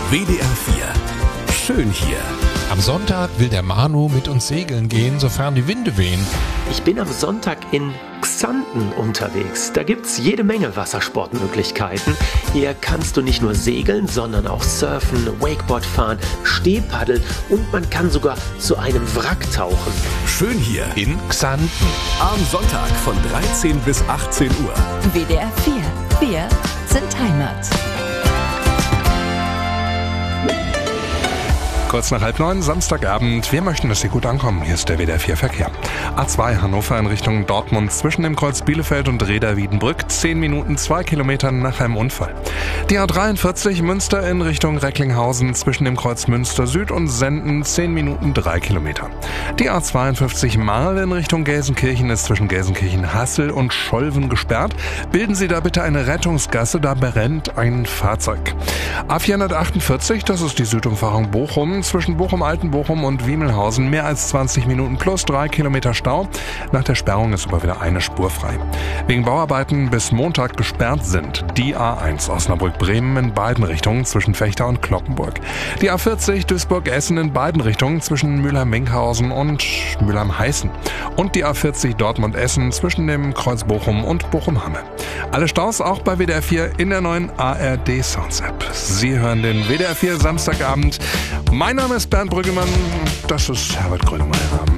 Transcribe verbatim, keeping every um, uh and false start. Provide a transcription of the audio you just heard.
W D R vier. Schön hier. Am Sonntag will der Manu mit uns segeln gehen, sofern die Winde wehen. Ich bin am Sonntag in Xanten unterwegs. Da gibt's jede Menge Wassersportmöglichkeiten. Hier kannst du nicht nur segeln, sondern auch surfen, Wakeboard fahren, Stehpaddel und man kann sogar zu einem Wrack tauchen. Schön hier. In Xanten. Am Sonntag von dreizehn bis achtzehn Uhr. W D R vier. Wir sind Heimat. Kurz nach halb neun, Samstagabend. Wir möchten, dass Sie gut ankommen. Hier ist der W D R vier Verkehr. A zwei Hannover in Richtung Dortmund zwischen dem Kreuz Bielefeld und Reda-Wiedenbrück. zehn Minuten, zwei Kilometer nach einem Unfall. Die A dreiundvierzig Münster in Richtung Recklinghausen zwischen dem Kreuz Münster Süd und Senden. zehn Minuten, drei Kilometer. Die A zweiundfünfzig Marl in Richtung Gelsenkirchen ist zwischen Gelsenkirchen-Hassel und Scholven gesperrt. Bilden Sie da bitte eine Rettungsgasse, da brennt ein Fahrzeug. A vierhundertachtundvierzig, das ist die Südumfahrung Bochum. Zwischen Bochum-Altenbochum und Wiemelhausen mehr als zwanzig Minuten plus drei Kilometer Stau. Nach der Sperrung ist aber wieder eine Spur frei. Wegen Bauarbeiten bis Montag gesperrt sind die A eins Osnabrück-Bremen in beiden Richtungen zwischen Vechta und Cloppenburg. Die A vierzig Duisburg-Essen in beiden Richtungen zwischen Mülheim-Minkhausen und Mülheim-Heißen. Und die A vierzig Dortmund-Essen zwischen dem Kreuz Bochum und Bochum-Hamme. Alle Staus auch bei W D R vier in der neuen A R D Sounds App. Sie hören den W D R vier Samstagabend. Mein Name ist Bernd Brüggemann, das ist Herbert Grönemeyer.